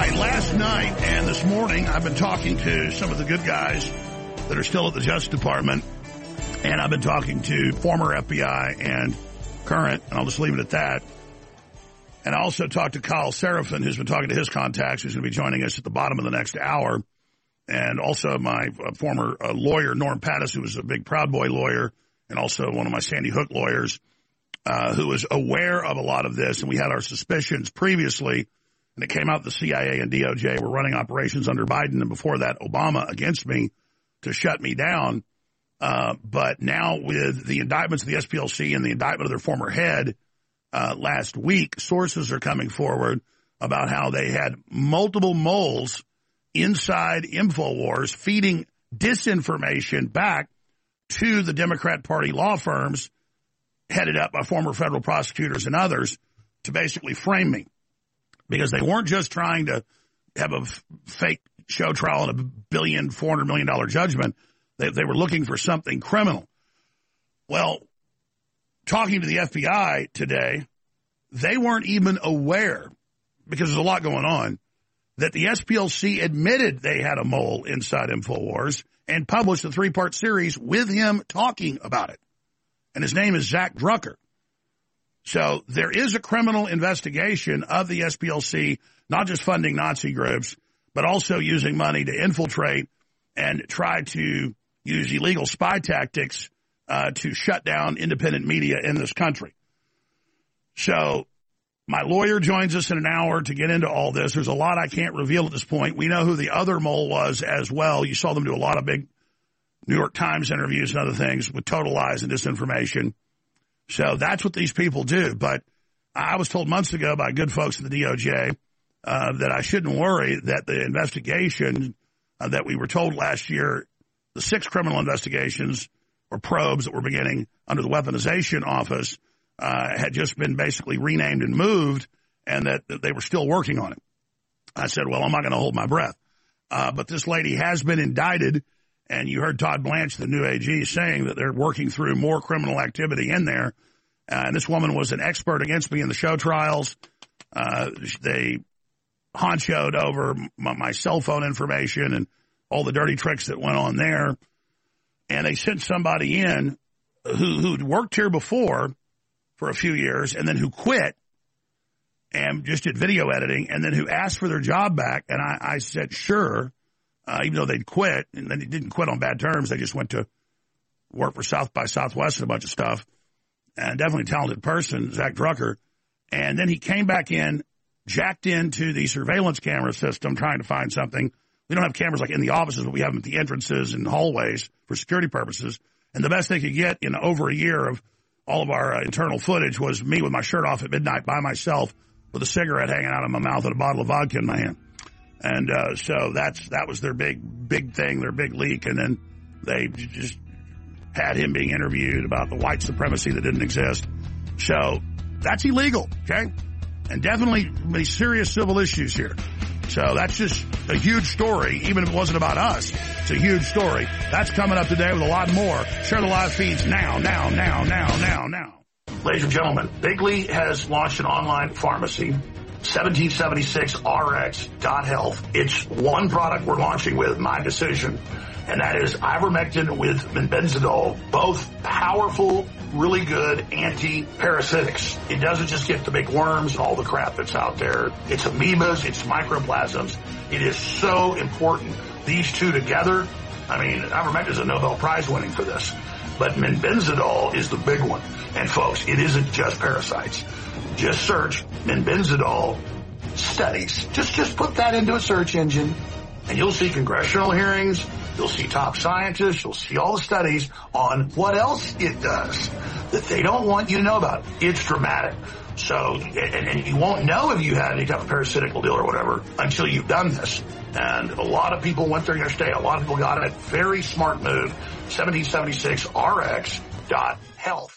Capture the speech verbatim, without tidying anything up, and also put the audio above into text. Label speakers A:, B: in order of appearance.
A: right, last night and this morning, I've been talking to some of the good guys that are still at the Justice Department, and I've been talking to former F B I and current, and I'll just leave it at that. And I also talked to Kyle Seraphin, who's been talking to his contacts, who's going to be joining us at the bottom of the next hour, and also my uh, former uh, lawyer, Norm Pattis, who was a big Proud Boy lawyer, and also one of my Sandy Hook lawyers, uh, who was aware of a lot of this, and we had our suspicions previously. And it came out the C I A and D O J were running operations under Biden and before that Obama against me to shut me down. Uh, but now with the indictments of the S P L C and the indictment of their former head uh, last week, sources are coming forward about how they had multiple moles inside InfoWars feeding disinformation back to the Democrat Party law firms headed up by former federal prosecutors and others to basically frame me. Because they weren't just trying to have a f- fake show trial and a billion, four hundred million dollar judgment. They, they were looking for something criminal. Well, talking to the F B I today, they weren't even aware, because there's a lot going on, that the S P L C admitted they had a mole inside InfoWars and published a three-part series with him talking about it. And his name is Zach Drucker. So there is a criminal investigation of the S P L C, not just funding Nazi groups, but also using money to infiltrate and try to use illegal spy tactics uh, to shut down independent media in this country. So my lawyer joins us in an hour to get into all this. There's a lot I can't reveal at this point. We know who the other mole was as well. You saw them do a lot of big New York Times interviews and other things with total lies and disinformation. So that's what these people do. But I was told months ago by good folks in the D O J uh, that I shouldn't worry, that the investigation uh, that we were told last year, the six criminal investigations or probes that were beginning under the Weaponization Office uh, had just been basically renamed and moved, and that, that they were still working on it. I said, well, I'm not going to hold my breath. Uh, but this lady has been indicted. And you heard Todd Blanche, the new A G, saying that they're working through more criminal activity in there. Uh, and this woman was an expert against me in the show trials. Uh, they honchoed over my, my cell phone information and all the dirty tricks that went on there. And they sent somebody in who, who'd worked here before for a few years and then who quit and just did video editing and then who asked for their job back. And I, I said, sure. Uh, even though they'd quit, and then they didn't quit on bad terms. They just went to work for South by Southwest and a bunch of stuff. And definitely a talented person, Zach Drucker. And then he came back in, jacked into the surveillance camera system, trying to find something. We don't have cameras like in the offices, but we have them at the entrances and hallways for security purposes. And the best they could get in over a year of all of our uh, internal footage was me with my shirt off at midnight by myself with a cigarette hanging out of my mouth and a bottle of vodka in my hand. And uh, so that's that was their big, big thing, their big leak. And then they just had him being interviewed about the white supremacy that didn't exist. So that's illegal, okay? And definitely many serious civil issues here. So that's just a huge story, even if it wasn't about us. It's a huge story. That's coming up today with a lot more. Share the live feeds now, now, now, now, now, now. Ladies and gentlemen, Bigley has launched an online pharmacy. seventeen seventy-six R X dot health. It's one product we're launching with, my decision, and that is ivermectin with benzidol, both powerful, really good anti-parasitics. It doesn't just get the big worms and all the crap that's out there. It's amoebas, it's microplasms. It is so important. These two together, I mean, ivermectin is a Nobel Prize winning for this, but benzidol is the big one. And folks, it isn't just parasites. Just search benzidol studies. Just, just put that into a search engine and you'll see congressional hearings. You'll see top scientists. You'll see all the studies on what else it does that they don't want you to know about. It's dramatic. So, and, and you won't know if you had any type of parasitical deal or whatever until you've done this. And a lot of people went there yesterday. A lot of people got it. Very smart move. seventeen seventy-six R X dot health.